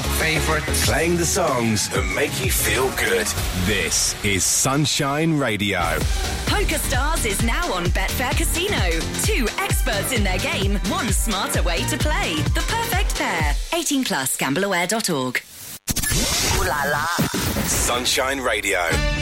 our favourites. Playing the songs that make you feel good. This is Sunshine Radio. PokerStars is now on Betfair Casino. 2 experts in their game, 1 smarter way to play. The perfect pair. 18 plus. Gambleaware.org. Ooh la la. Sunshine Radio.